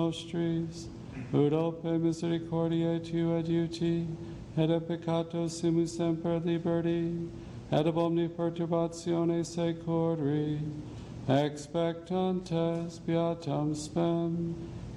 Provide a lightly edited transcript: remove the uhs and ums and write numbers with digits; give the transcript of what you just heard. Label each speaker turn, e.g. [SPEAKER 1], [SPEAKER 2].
[SPEAKER 1] nostris, ut ope misericordiae tu adiuti, et a peccato simus semper liberti, et ab omni perturbatione securi, expectantes beatam spem,